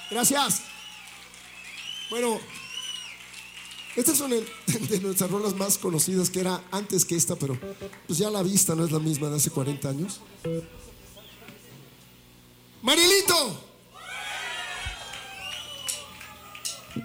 Gracias. Bueno, esta es una de nuestras rolas más conocidas, que era antes que esta, pero pues ya la vista no es la misma de hace 40 años. Marielito.